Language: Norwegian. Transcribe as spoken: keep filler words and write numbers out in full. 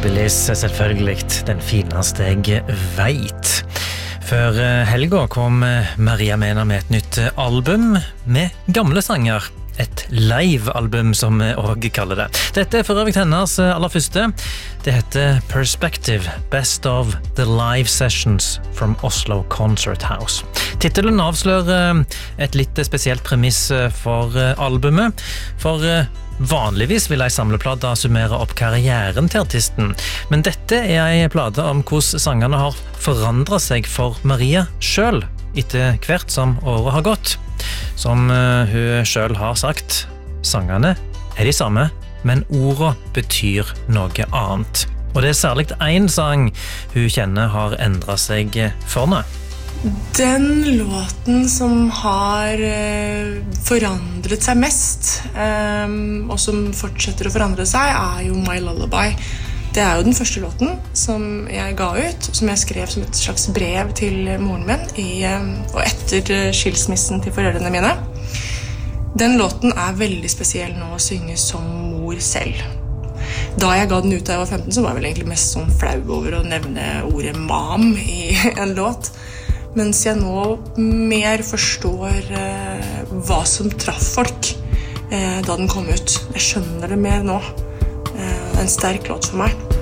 Hillbillies er selvfølgelig den fineste jeg vet. Før helga kom Maria Mena med et nytt album med gamle sanger. Et live-album som vi også kaller det. Dette er for øvrig hennes aller første. Det heter Perspective, Best of the Live Sessions from Oslo Concert House. Titelen avslører et litt spesielt premiss for albumet, for vanligvis vil en samleplate summere opp karrieren til artisten, men dette er en plate om hvordan sangene har forandret seg for Maria selv, etter hvert som året har gått. Som uh, hun selv har sagt, sangene er de samme, men ordene betyr noe annet. Og det er særlig en sang hun kjenner har endret seg for henne. Den låten som har uh, forandret seg mest, um, og som fortsetter å forandre seg, er jo My Lullaby. Det er jo den første låten som jeg ga ut, som jeg skrev som et slags brev til moren min i, og etter skilsmissen til foreldrene mine. Den låten er veldig spesiell nå å synge som mor selv. Da jeg ga den ut da jeg var femten, så var jeg vel egentlig mest sånn flau over å nevne ordet mam i en låt. Mens jeg nå mer forstår eh, hva som traff folk eh, da den kom ut. Jeg skjønner det mer nå. En sterk låt for meg.